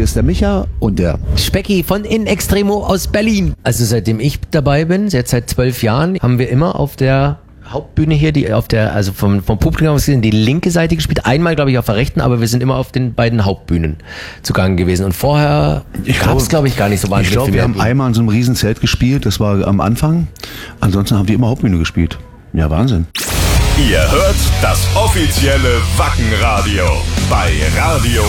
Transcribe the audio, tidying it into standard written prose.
Hier ist der Micha und der Specki von In Extremo aus Berlin. Also seitdem ich dabei bin, jetzt seit 12 Jahren, haben wir immer auf der Hauptbühne hier, also vom Publikum aus gesehen, die linke Seite gespielt. Einmal, glaube ich, auf der rechten, aber wir sind immer auf den beiden Hauptbühnen zugange gewesen. Und vorher gab es, glaube ich, gar nicht so wahnsinnig viel. Ich glaube, wir haben einmal in so einem Riesenzelt gespielt, das war am Anfang. Ansonsten haben wir immer Hauptbühne gespielt. Ja, Wahnsinn. Ihr hört das offizielle Wacken-Radio bei Radio